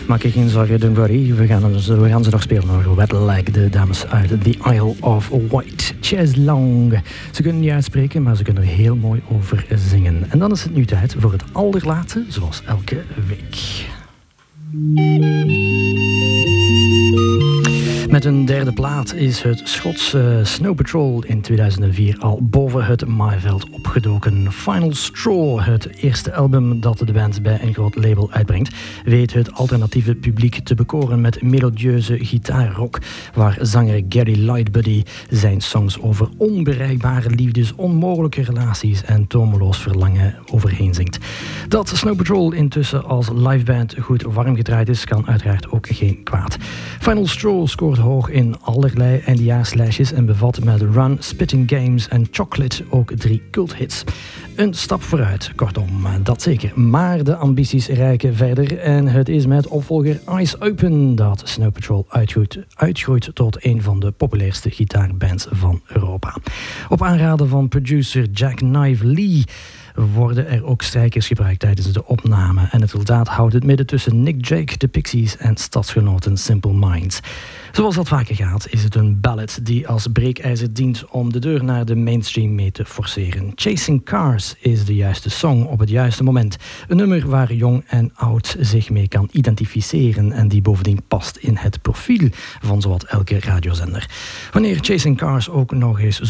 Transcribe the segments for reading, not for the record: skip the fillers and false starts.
Maak je geen zorgen, don't worry. We gaan ze nog spelen hoor. Wet Like, de dames uit The Isle of Wight. Chaise Longue. Ze kunnen niet uitspreken, maar ze kunnen er heel mooi over zingen. En dan is het nu tijd voor het allerlaatste, zoals elke week. Met een derde plaat is het Schotse Snow Patrol in 2004 al boven het maaiveld opgedoken. Final Straw, het eerste album dat de band bij een groot label uitbrengt, weet het alternatieve publiek te bekoren met melodieuze gitaarrock, waar zanger Gary Lightbody zijn songs over onbereikbare liefdes, onmogelijke relaties en tomeloos verlangen overheen zingt. Dat Snow Patrol intussen als liveband goed warm gedraaid is, kan uiteraard ook geen kwaad. Final Straw scoort hoog in allerlei eindejaarslijstjes en bevat met Run, Spitting Games en Chocolate ook 3 culthits. Een stap vooruit, kortom, dat zeker. Maar de ambities reiken verder en het is met opvolger Eyes Open dat Snow Patrol uitgroeit tot een van de populairste gitaarbands van Europa. Op aanraden van producer Jack Knife Lee worden er ook strijkers gebruikt tijdens de opname. En het resultaat houdt het midden tussen Nick Drake, de Pixies en stadsgenoten Simple Minds. Zoals dat vaker gaat, is het een ballad die als breekijzer dient om de deur naar de mainstream mee te forceren. Chasing Cars is de juiste song op het juiste moment. Een nummer waar jong en oud zich mee kan identificeren en die bovendien past in het profiel van zowat elke radiozender. Wanneer Chasing Cars ook nog eens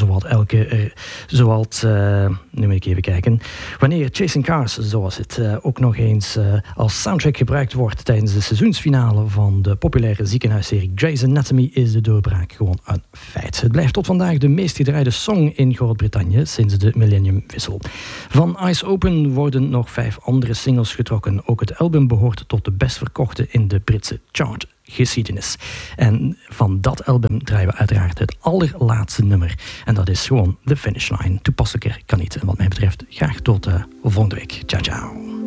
nu moet ik even kijken. Wanneer Chasing Cars, zoals het ook nog eens als soundtrack gebruikt wordt tijdens de seizoensfinale van de populaire ziekenhuisserie Grey's Anatomy, is de doorbraak gewoon een feit. Het blijft tot vandaag de meest gedraaide song in Groot-Brittannië sinds de millenniumwissel. Van Eyes Open worden nog 5 andere singles getrokken. Ook het album behoort tot de best verkochte in de Britse chartgeschiedenis. En van dat album draaien we uiteraard het allerlaatste nummer. En dat is gewoon The Finish Line. Toepasselijker kan niet. En wat mij betreft graag tot volgende week. Ciao, ciao.